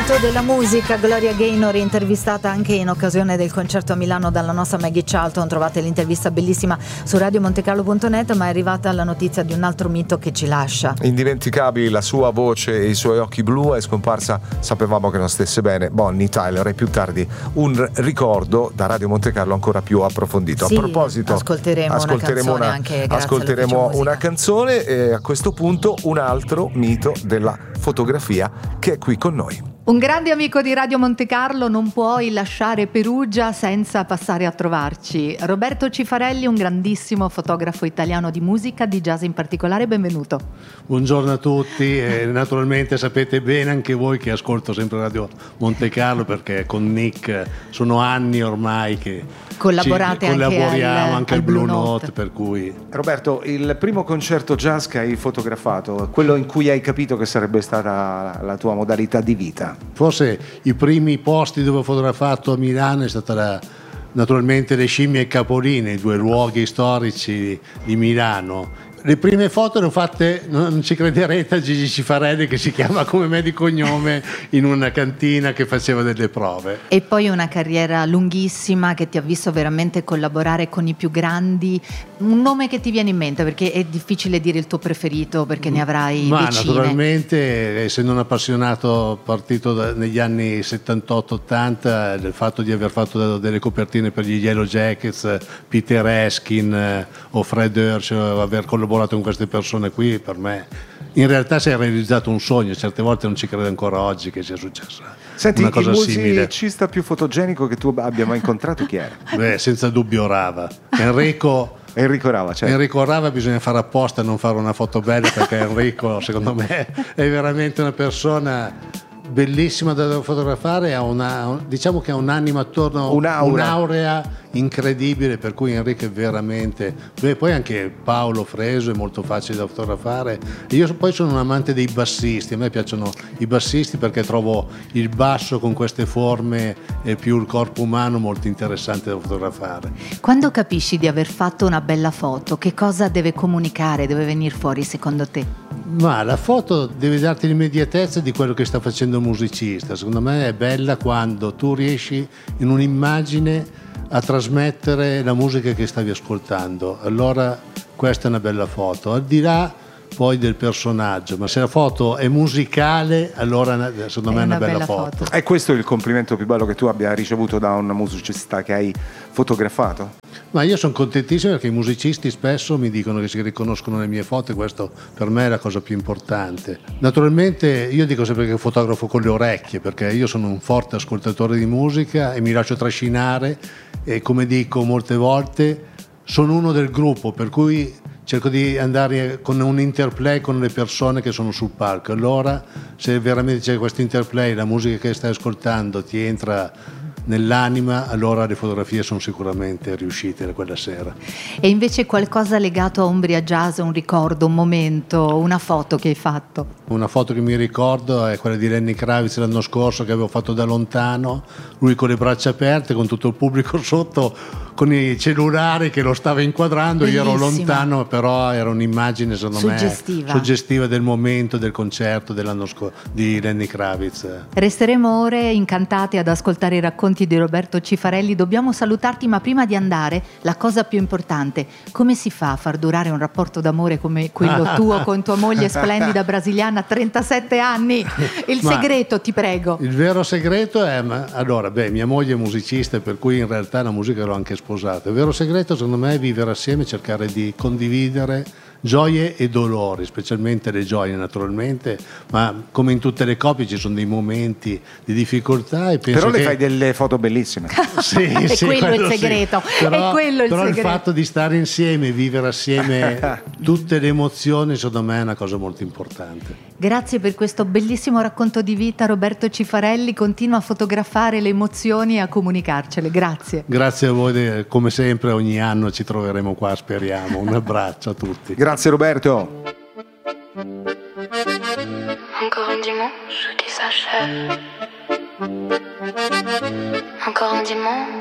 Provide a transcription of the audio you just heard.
mito della musica, Gloria Gaynor, intervistata anche in occasione del concerto a Milano dalla nostra Maggie Charlton. Trovate l'intervista bellissima su radiomontecarlo.net, ma è arrivata la notizia di un altro mito che ci lascia. Indimenticabili la sua voce e i suoi occhi blu. È scomparsa, sapevamo che non stesse bene, Bonnie Tyler, e più tardi un ricordo da Radio Montecarlo ancora più approfondito. Sì, a proposito, ascolteremo una canzone e a questo punto un altro mito della fotografia che è qui con noi. Un grande amico di Radio Montecarlo, non puoi lasciare Perugia senza passare a trovarci. Roberto Cifarelli, un grandissimo fotografo italiano di musica, di jazz in particolare, benvenuto. Buongiorno a tutti e naturalmente sapete bene anche voi che ascolto sempre Radio Montecarlo, perché con Nick sono anni ormai che collaboriamo anche al Blue Note, per cui... Roberto, il primo concerto jazz che hai fotografato, quello in cui hai capito che sarebbe stata la tua modalità di vita? Forse i primi posti dove ho fotografato a Milano è stata naturalmente le Scimmie e Capoline, i due luoghi storici di Milano. Le prime foto le ho fatte, non ci crederete, a Gigi Cifarelli, che si chiama come me di cognome, in una cantina che faceva delle prove. E poi una carriera lunghissima che ti ha visto veramente collaborare con i più grandi. Un nome che ti viene in mente, perché è difficile dire il tuo preferito, perché ne avrai decine. Naturalmente, essendo un appassionato partito negli anni 78-80, del fatto di aver fatto delle copertine per gli Yellow Jackets, Peter Eskin o Fred Hirsch, aver collaborato con queste persone qui, per me in realtà si è realizzato un sogno. Certe volte non ci credo ancora oggi che sia successa. Senti, una cosa simile. Il musicista più fotogenico che tu abbia mai incontrato chi era? Beh, senza dubbio Rava. Enrico Rava, certo. Enrico Rava bisogna fare apposta a non fare una foto bella, perché Enrico secondo me è veramente una persona bellissima da fotografare, diciamo che ha un'anima attorno, un'aurea incredibile, per cui Enrico è veramente... poi anche Paolo Freso è molto facile da fotografare. Io poi sono un amante dei bassisti, a me piacciono i bassisti perché trovo il basso con queste forme e più il corpo umano molto interessante da fotografare. Quando capisci di aver fatto una bella foto, che cosa deve comunicare, deve venire fuori secondo te? Ma la foto deve darti l'immediatezza di quello che sta facendo il musicista. Secondo me è bella quando tu riesci in un'immagine a trasmettere la musica che stavi ascoltando. Allora questa è una bella foto, al di là poi del personaggio, ma se la foto è musicale, allora secondo me è una bella foto. E questo è il complimento più bello che tu abbia ricevuto da un musicista che hai fotografato? Ma io sono contentissimo perché i musicisti spesso mi dicono che si riconoscono nelle mie foto, e questo per me è la cosa più importante. Naturalmente io dico sempre che fotografo con le orecchie, perché io sono un forte ascoltatore di musica e mi lascio trascinare, e come dico molte volte sono uno del gruppo, per cui cerco di andare con un interplay con le persone che sono sul palco. Allora se veramente c'è questo interplay, la musica che stai ascoltando ti entra nell'anima, allora le fotografie sono sicuramente riuscite quella sera. E invece qualcosa legato a Umbria Jazz, un ricordo, un momento, una foto che hai fatto? Una foto che mi ricordo è quella di Lenny Kravitz l'anno scorso, che avevo fatto da lontano, lui con le braccia aperte, con tutto il pubblico sotto, con i cellulari che lo stava inquadrando. Bellissima. Io ero lontano, però era un'immagine secondo me suggestiva del momento del concerto dell'anno scorso di Lenny Kravitz. Resteremo ore incantate ad ascoltare i racconti di Roberto Cifarelli. Dobbiamo salutarti, ma prima di andare la cosa più importante: come si fa a far durare un rapporto d'amore come quello tuo con tua moglie splendida brasiliana, 37 anni? Il segreto, ti prego. Il vero segreto è, allora, mia moglie è musicista, per cui in realtà la musica l'ho anche sposato. Il vero segreto secondo me è vivere assieme, cercare di condividere gioie e dolori, specialmente le gioie naturalmente, ma come in tutte le coppie ci sono dei momenti di difficoltà, e penso però le fai delle foto bellissime. Sì, è quello il segreto, però, è quello il però segreto. Il fatto di stare insieme, vivere assieme tutte le emozioni, secondo me è una cosa molto importante. Grazie per questo bellissimo racconto di vita, Roberto Cifarelli. Continua a fotografare le emozioni e a comunicarcele. Grazie. Grazie a voi, come sempre ogni anno ci troveremo qua, speriamo. Un abbraccio a tutti. Grazie Roberto. Encore un dimanche qui s'achève. Encore un dimanche